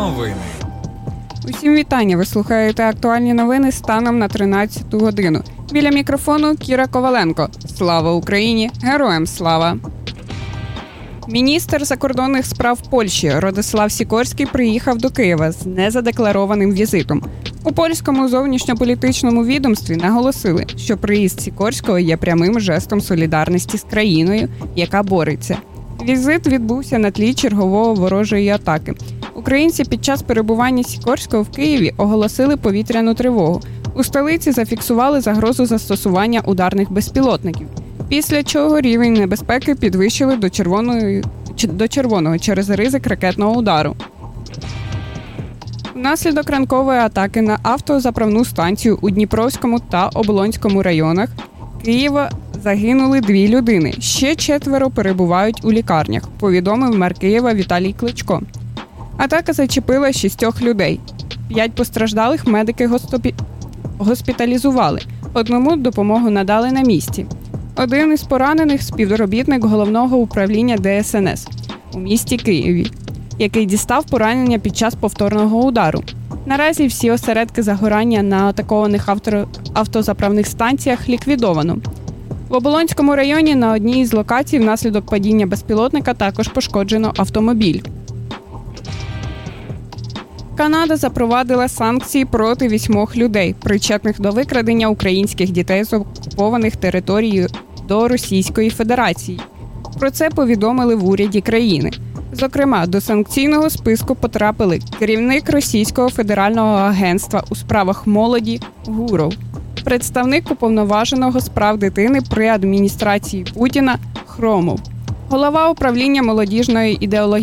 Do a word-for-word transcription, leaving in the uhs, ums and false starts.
Новини. Усім вітання! Ви слухаєте актуальні новини станом на тринадцяту годину. Біля мікрофону Кіра Коваленко. Слава Україні! Героям слава! Міністр закордонних справ Польщі Радослав Сікорський приїхав до Києва з незадекларованим візитом. У польському зовнішньополітичному відомстві наголосили, що приїзд Сікорського є прямим жестом солідарності з країною, яка бореться. Візит відбувся на тлі чергового ворожої атаки. Українці під час перебування Сікорського в Києві оголосили повітряну тривогу. У столиці зафіксували загрозу застосування ударних безпілотників, після чого рівень небезпеки підвищили до червоної, до червоного через ризик ракетного удару. Внаслідок ранкової атаки на автозаправну станцію у Дніпровському та Оболонському районах Києва загинули дві людини. Ще четверо перебувають у лікарнях, повідомив мер Києва Віталій Кличко. Атака зачепила шістьох людей. П'ять постраждалих медики госпі... госпіталізували. Одному допомогу надали на місці. Один із поранених – співробітник головного управління Де Ес Ен Ес у місті Києві, який дістав поранення під час повторного удару. Наразі всі осередки загорання на атакованих авто... автозаправних станціях ліквідовано. В Оболонському районі на одній із локацій внаслідок падіння безпілотника також пошкоджено автомобіль. Канада запровадила санкції проти вісьмох людей, причетних до викрадення українських дітей з окупованих територій до Російської Федерації. Про це повідомили в уряді країни. Зокрема, до санкційного списку потрапили керівник Російського федерального агентства у справах молоді Гуров, представник уповноваженого з прав дитини при адміністрації Путіна Хромов, голова управління молодіжної ідеології